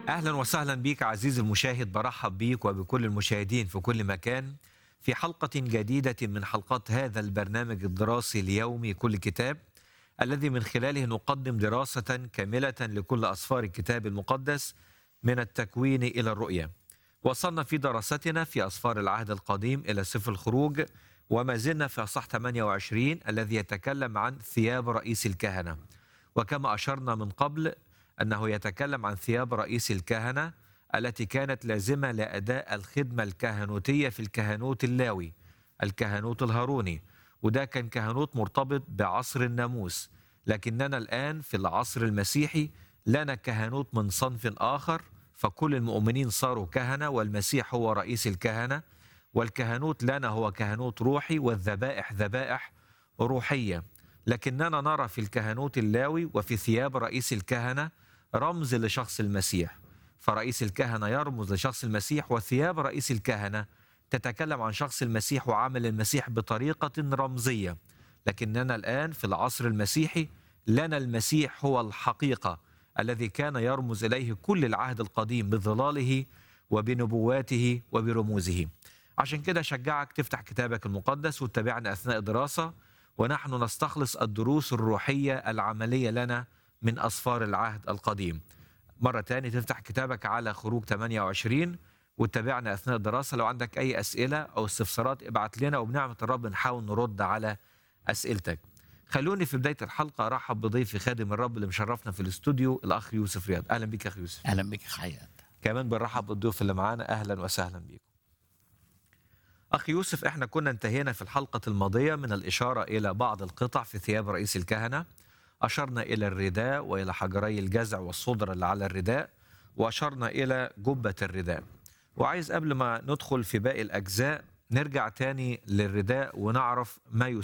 أهلا وسهلا بك عزيزي المشاهد، برحب بك وبكل المشاهدين في كل مكان في حلقة جديدة من حلقات هذا البرنامج الدراسي اليومي كل كتاب، الذي من خلاله نقدم دراسة كاملة لكل أسفار الكتاب المقدس من التكوين إلى الرؤية. وصلنا في دراستنا في أسفار العهد القديم إلى سفر الخروج، وما زلنا في أصحاح 28 الذي يتكلم عن ثياب رئيس الكهنة. وكما أشرنا من قبل أنه يتكلم عن ثياب رئيس الكهنة التي كانت لازمة لأداء الخدمة الكهنوتية في الكهنوت اللاوي، الكهنوت الهاروني، وده كان كهنوت مرتبط بعصر الناموس. لكننا الآن في العصر المسيحي لنا كهنوت من صنف آخر، فكل المؤمنين صاروا كهنة والمسيح هو رئيس الكهنة، والكهنوت لنا هو كهنوت روحي والذبائح ذبائح روحية. لكننا نرى في الكهنوت اللاوي وفي ثياب رئيس الكهنة رمز لشخص المسيح، فرئيس الكهنة يرمز لشخص المسيح، وثياب رئيس الكهنة تتكلم عن شخص المسيح وعمل المسيح بطريقة رمزية. لكننا الآن في العصر المسيحي لنا المسيح هو الحقيقة الذي كان يرمز إليه كل العهد القديم بظلاله وبنبواته وبرموزه. عشان كده شجعك تفتح كتابك المقدس وتتابعنا أثناء الدراسة، ونحن نستخلص الدروس الروحية العملية لنا من أسفار العهد القديم. مرة تاني تفتح كتابك على خروج 28 وتتابعنا أثناء الدراسة. لو عندك أي أسئلة أو استفسارات ابعت لنا، وبنعمة الرب نحاول نرد على أسئلتك. خلوني في بداية الحلقة أرحب بضيفي خادم الرب اللي مشرفنا في الاستوديو، الأخ يوسف رياض. أهلا بك يا أخ يوسف. اهلا بك حياة. كمان بنرحب بالضيوف اللي معانا، أهلا وسهلا بكم. أخ يوسف، إحنا كنا انتهينا في الحلقة الماضية من الإشارة إلى بعض القطع في ثياب رئيس الكهنة. أشرنا إلى الرداء وإلى حجري الجزع والصدر اللي على الرداء، وأشرنا إلى جبة الرداء. وعايز قبل ما ندخل في باقي الأجزاء نرجع تاني للرداء ونعرف ما